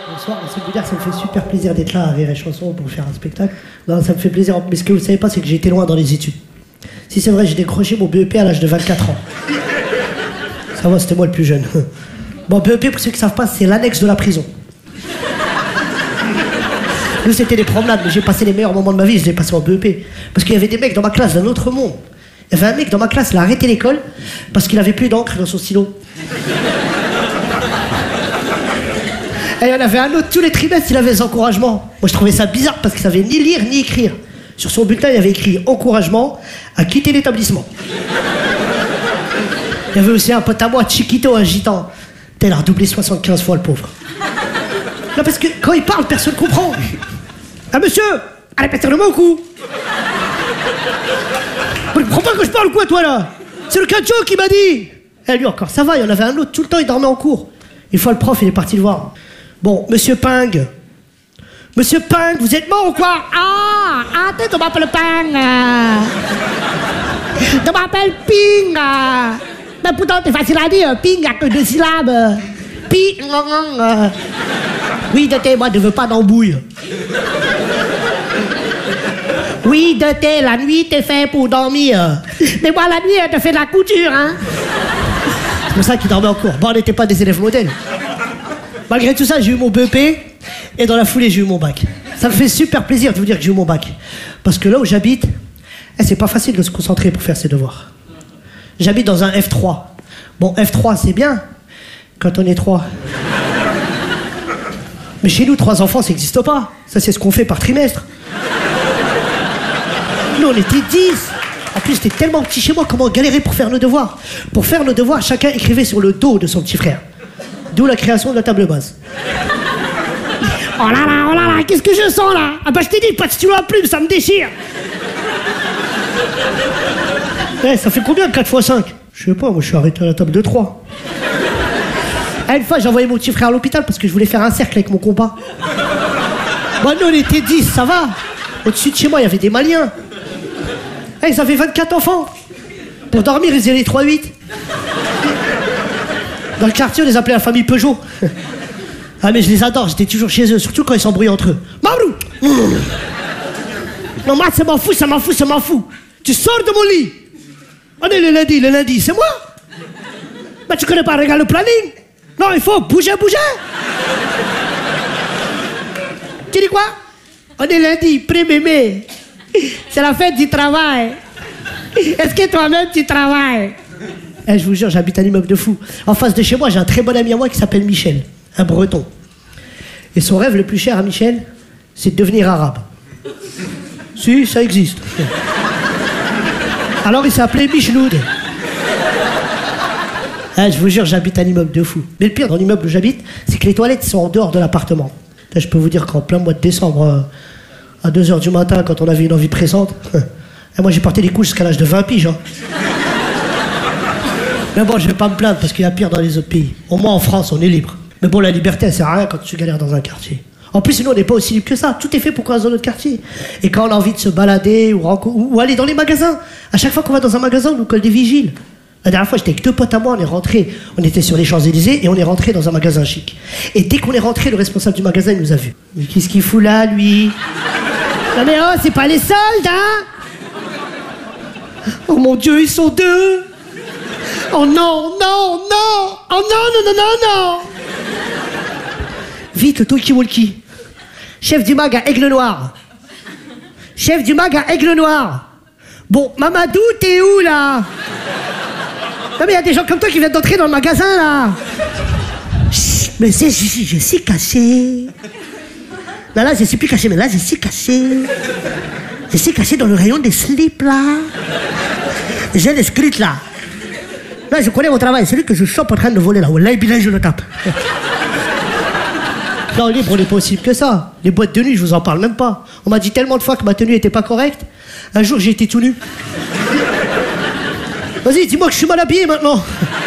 Bonsoir, c'est de vous dire que ça me fait super plaisir d'être là à Rire et Chanson pour faire un spectacle. Non, ça me fait plaisir, mais ce que vous ne savez pas, c'est que j'ai été loin dans les études. Si c'est vrai, j'ai décroché mon BEP à l'âge de 24 ans. Ça va, c'était moi le plus jeune. Bon, BEP, pour ceux qui ne savent pas, c'est l'annexe de la prison. Nous, c'était des promenades, mais j'ai passé les meilleurs moments de ma vie, je les ai passés en BEP. Parce qu'il y avait des mecs dans ma classe d'un autre monde. Il y avait un mec dans ma classe, il a arrêté l'école parce qu'il avait plus d'encre dans son stylo. Et il y en avait un autre, tous les trimestres, il avait des encouragements. Moi, je trouvais ça bizarre parce qu'il savait ni lire ni écrire. Sur son bulletin, il avait écrit « Encouragement à quitter l'établissement ». Il y avait aussi un pote à moi, Chiquito, un gitan. Il a redoublé 75 fois, le pauvre. Non, parce que quand il parle, personne ne comprend. Ah, monsieur, allez, passer le mot au cou. Tu comprends pas que je parle quoi, toi, là? C'est le cacho qui m'a dit. Eh, lui encore, ça va, il y en avait un autre, tout le temps, il dormait en cours. Une fois, le prof, il est parti le voir. Bon, monsieur Ping. Monsieur Ping, vous êtes mort ou quoi? Ah, tu m'appelles Ping. Tu m'appelles Ping. Mais pourtant, c'est facile à dire. Ping, il n'y a que 2 syllabes. Ping. Oui, de thé, moi, je ne veux pas d'embouille. Oui, de thé, la nuit, t'es fait pour dormir. Mais moi, la nuit, elle te fait de la couture, hein. C'est pour ça qu'il dormait en cours. Bon, on n'était pas des élèves modèles. Malgré tout ça, j'ai eu mon BEP et dans la foulée, j'ai eu mon bac. Ça me fait super plaisir de vous dire que j'ai eu mon bac. Parce que là où j'habite, c'est pas facile de se concentrer pour faire ses devoirs. J'habite dans un F3. Bon, F3, c'est bien quand on est 3. Mais chez nous, 3 enfants, ça n'existe pas. Ça, c'est ce qu'on fait par trimestre. Nous, on était 10. En plus, c'était tellement petit chez moi, comment on galérait pour faire nos devoirs. Pour faire nos devoirs, chacun écrivait sur le dos de son petit frère. D'où la création de la table basse. Oh là là, qu'est-ce que je sens là? Ah bah je t'ai dit, pas de stylo à plume, ça me déchire. Eh, ça fait combien 4 x 5? Je sais pas, moi je suis arrêté à la table de 3. Une fois, j'ai envoyé mon petit frère à l'hôpital parce que je voulais faire un cercle avec mon compas. Bon, nous on était 10, ça va. Au-dessus de chez moi, il y avait des Maliens. Ils avaient 24 enfants. Pour dormir, ils faisaient les 3-8. Dans le quartier, on les appelait la famille Peugeot. Ah, mais je les adore, j'étais toujours chez eux, surtout quand ils s'embrouillent entre eux. Mabrou! Non, moi, ça m'en fout. Tu sors de mon lit. On est le lundi, c'est moi. Mais tu connais pas, regarde le planning. Non, il faut bouger. Tu dis quoi? On est lundi, 1er mai. C'est la fête du travail. Est-ce que toi-même, tu travailles? Eh, je vous jure, j'habite un immeuble de fou. En face de chez moi, j'ai un très bon ami à moi qui s'appelle Michel, un breton. Et son rêve le plus cher à Michel, c'est de devenir arabe. Si, ça existe. Alors il s'est appelé Micheloud. Eh, je vous jure, j'habite un immeuble de fou. Mais le pire dans l'immeuble où j'habite, c'est que les toilettes sont en dehors de l'appartement. Je peux vous dire qu'en plein mois de décembre, à 2h du matin, quand on avait une envie pressante, moi j'ai porté des couches jusqu'à l'âge de 20 piges. Hein. Mais bon, je vais pas me plaindre parce qu'il y a pire dans les autres pays. Au moins en France, on est libre. Mais bon, la liberté, elle sert à rien quand tu galères dans un quartier. En plus, nous, on n'est pas aussi libre que ça. Tout est fait pour qu'on reste dans notre quartier. Et quand on a envie de se balader ou aller dans les magasins, à chaque fois qu'on va dans un magasin, on nous colle des vigiles. La dernière fois, j'étais avec 2 potes à moi, on est rentrés, on était sur les Champs-Élysées et on est rentrés dans un magasin chic. Et dès qu'on est rentré, le responsable du magasin, il nous a vus. Mais qu'est-ce qu'il fout là, lui? Non mais oh, c'est pas les soldes, hein? Oh mon Dieu, ils sont 2. Oh non. Oh non. Vite, le talkie-walkie. Chef du mag à Aigle Noir. Bon, Mamadou, t'es où, là? Non, mais il y a des gens comme toi qui viennent d'entrer dans le magasin, là. Chut, mais je suis caché. Non, là, je suis plus caché, mais là, je suis caché. Je suis caché dans le rayon des slips, là. J'ai les scrits, là. Là, je connais mon travail. Celui que je chope en train de voler, là. Là, je le tape. Non, libre, on n'est pas aussi libre que ça. Les boîtes de nuit, je vous en parle même pas. On m'a dit tellement de fois que ma tenue était pas correcte. Un jour, j'ai été tout nu. Vas-y, dis-moi que je suis mal habillé maintenant.